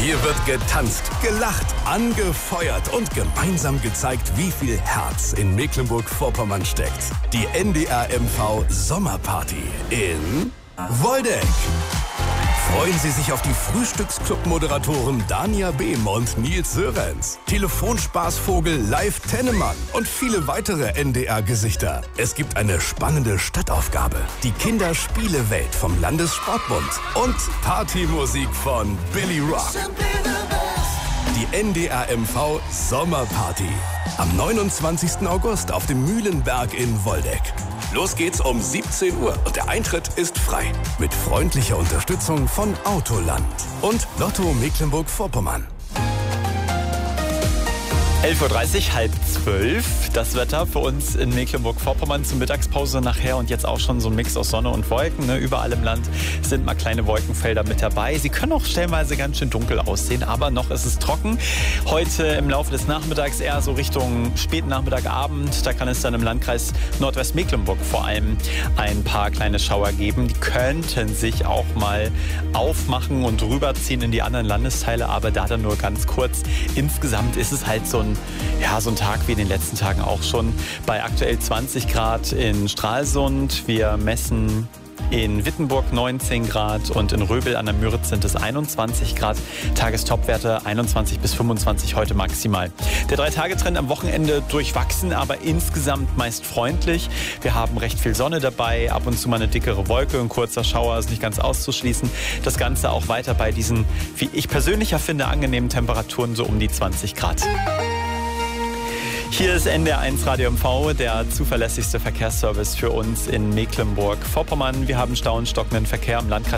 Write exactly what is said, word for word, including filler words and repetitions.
Hier wird getanzt, gelacht, angefeuert und gemeinsam gezeigt, wie viel Herz in Mecklenburg-Vorpommern steckt. Die N D R M V Sommerparty in Woldeck. Freuen Sie sich auf die Frühstücksclub-Moderatoren Dania Behm und Nils Sörenz, Telefonspaßvogel Live Tennemann und viele weitere N D R-Gesichter. Es gibt eine spannende Stadtaufgabe, die Kinderspielewelt vom Landessportbund und Partymusik von Billy Rock. Die N D R M V Sommerparty am neunundzwanzigsten August auf dem Mühlenberg in Woldeck. Los geht's um siebzehn Uhr und der Eintritt ist frei. Mit freundlicher Unterstützung von Autoland und Lotto Mecklenburg-Vorpommern. elf Uhr dreißig, halb zwölf. Das Wetter für uns in Mecklenburg-Vorpommern zur Mittagspause nachher und jetzt auch schon so ein Mix aus Sonne und Wolken. Ne? Überall im Land sind mal kleine Wolkenfelder mit dabei. Sie können auch stellenweise ganz schön dunkel aussehen, aber noch ist es trocken. Heute im Laufe des Nachmittags eher so Richtung späten Nachmittag, Abend. Da kann es dann im Landkreis Nordwestmecklenburg vor allem ein paar kleine Schauer geben. Die könnten sich auch mal aufmachen und rüberziehen in die anderen Landesteile, aber da dann nur ganz kurz. Insgesamt ist es halt so ein Ja, so ein Tag wie in den letzten Tagen auch schon. Bei aktuell zwanzig Grad in Stralsund. Wir messen in Wittenburg neunzehn Grad und in Röbel an der Müritz sind es einundzwanzig Grad. Tagestopwerte einundzwanzig bis fünfundzwanzig heute maximal. Der Drei-Tage-Trend am Wochenende durchwachsen, aber insgesamt meist freundlich. Wir haben recht viel Sonne dabei, ab und zu mal eine dickere Wolke, ein kurzer Schauer ist nicht ganz auszuschließen. Das Ganze auch weiter bei diesen, wie ich persönlich finde, angenehmen Temperaturen so um die zwanzig Grad. Hier ist N D R eins Radio M V, der zuverlässigste Verkehrsservice für uns in Mecklenburg-Vorpommern. Wir haben Stau und stockenden Verkehr im Landkreis